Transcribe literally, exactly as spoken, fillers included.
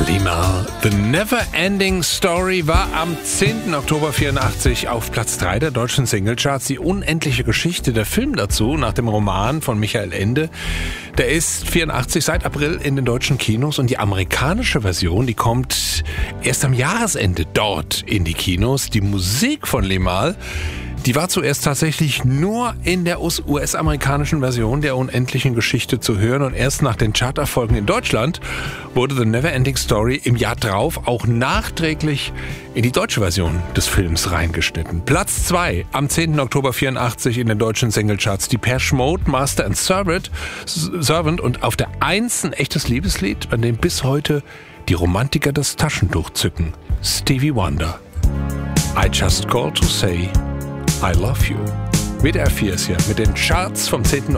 Limahl. The Never-Ending Story war am zehnten Oktober vierundachtzig auf Platz drei der deutschen Singlecharts. Die unendliche Geschichte, der Film dazu, nach dem Roman von Michael Ende, der ist vierundachtzig seit April in den deutschen Kinos und die amerikanische Version, die kommt erst am Jahresende dort in die Kinos. Die Musik von Limahl, die war zuerst tatsächlich nur in der U S-amerikanischen Version der unendlichen Geschichte zu hören und erst nach den Charterfolgen in Deutschland wurde The Never-Ending Story im Jahr drauf auch nachträglich in die deutsche Version des Films reingeschnitten. Platz zwei am zehnten Oktober vierundachtzig in den deutschen Singlecharts, Depeche Mode, Master and Servant, Servant und auf der eins ein echtes Liebeslied, an dem bis heute die Romantiker das Taschentuch zücken. Stevie Wonder. I just called to say I love you. W D R vier ist hier mit den Charts vom zehnten